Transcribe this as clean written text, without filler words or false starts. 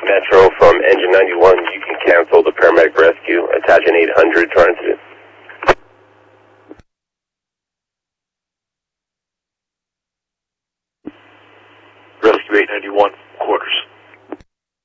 Metro from Engine 91, you can cancel the paramedic rescue. Attach an 800 to our incident. Rescue 891, quarters.